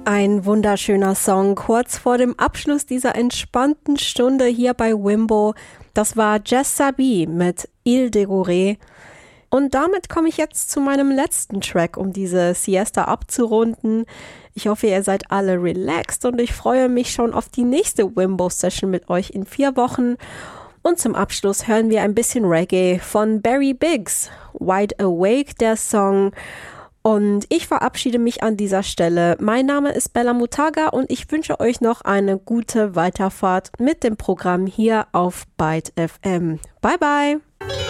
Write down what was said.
Ein wunderschöner Song kurz vor dem Abschluss dieser entspannten Stunde hier bei Wimbo. Das war Jess Sabi mit Il Degouré. Und damit komme ich jetzt zu meinem letzten Track, um diese Siesta abzurunden. Ich hoffe, ihr seid alle relaxed und ich freue mich schon auf die nächste Wimbo-Session mit euch in 4 Wochen. Und zum Abschluss hören wir ein bisschen Reggae von Barry Biggs. Wide Awake, der Song. Und ich verabschiede mich an dieser Stelle. Mein Name ist Bella Mutaga und ich wünsche euch noch eine gute Weiterfahrt mit dem Programm hier auf Byte FM. Bye bye!